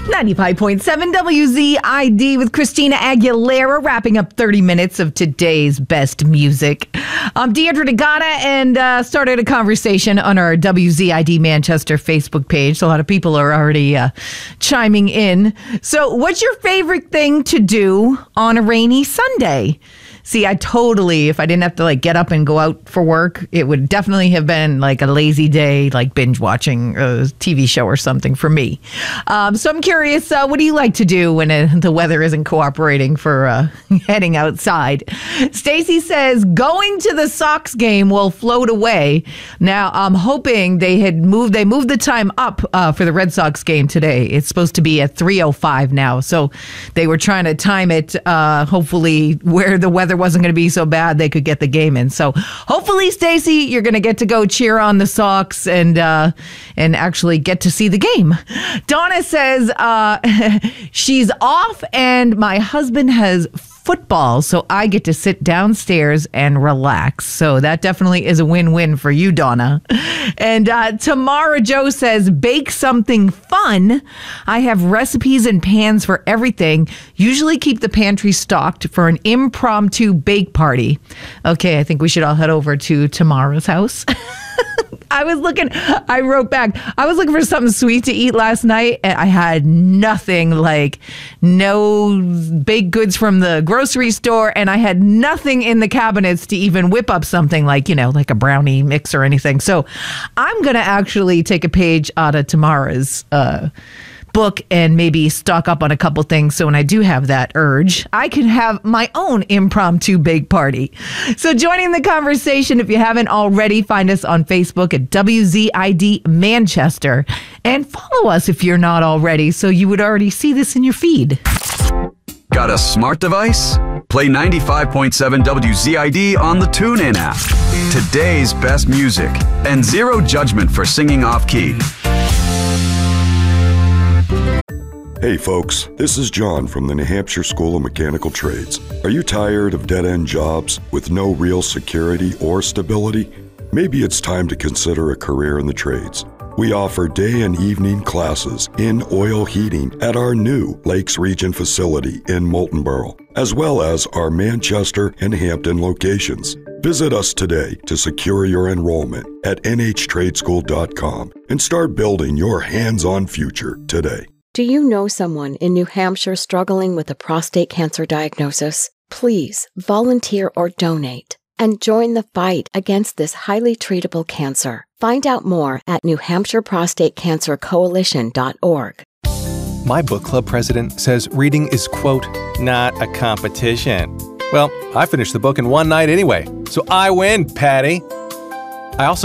95.7 WZID with Christina Aguilera, wrapping up 30 minutes of today's best music. I'm Deidre DeGata, and started a conversation on our WZID Manchester Facebook page. So a lot of people are already chiming in. So what's your favorite thing to do on a rainy Sunday? See, I totally, if I didn't have to get up and go out for work, it would definitely have been a lazy day, binge watching a TV show or something for me. So I'm curious, what do you like to do when the weather isn't cooperating for heading outside? Stacy says, going to the Sox game will float away. Now, I'm hoping they moved the time up for the Red Sox game today. It's supposed to be at 3:05 now. So they were trying to time it, hopefully, where the weather wasn't going to be so bad they could get the game in. So hopefully, Stacy, you're going to get to go cheer on the Sox and actually get to see the game. Donna says she's off and my husband has football, so I get to sit downstairs and relax. So that definitely is a win-win for you, Donna. And Tamara Joe says, bake something fun. I have recipes and pans for everything. Usually keep the pantry stocked for an impromptu bake party. Okay, I think we should all head over to Tamara's house. I wrote back, I was looking for something sweet to eat last night, and I had nothing, no baked goods from the grocery store, and I had nothing in the cabinets to even whip up something like a brownie mix or anything. So I'm going to actually take a page out of Tamara's book and maybe stock up on a couple things, so when I do have that urge, I can have my own impromptu bake party. So joining the conversation, if you haven't already, find us on Facebook at WZID Manchester and follow us if you're not already, so you would already see this in your feed. Got a smart device? Play 95.7 WZID on the TuneIn app. Today's best music and zero judgment for singing off-key. Hey folks, this is John from the New Hampshire School of Mechanical Trades. Are you tired of dead-end jobs with no real security or stability? Maybe it's time to consider a career in the trades. We offer day and evening classes in oil heating at our new Lakes Region facility in Moultonborough, as well as our Manchester and Hampton locations. Visit us today to secure your enrollment at nhtradeschool.com and start building your hands-on future today. Do you know someone in New Hampshire struggling with a prostate cancer diagnosis? Please volunteer or donate and join the fight against this highly treatable cancer. Find out more at NewHampshireProstateCancerCoalition.org. My book club president says reading is, quote, not a competition. Well, I finished the book in one night anyway, so I win, Patty. I also